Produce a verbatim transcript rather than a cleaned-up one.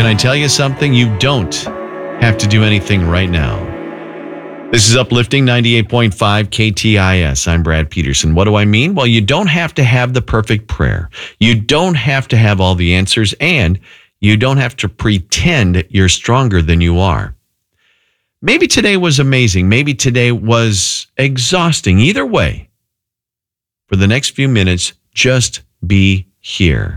Can I tell you something? You don't have to do anything right now. This is Uplifting ninety-eight point five K T I S. I'm Brad Peterson. What do I mean? Well, you don't have to have the perfect prayer. You don't have to have all the answers, and you don't have to pretend you're stronger than you are. Maybe today was amazing. Maybe today was exhausting. Either way, for the next few minutes, just be here.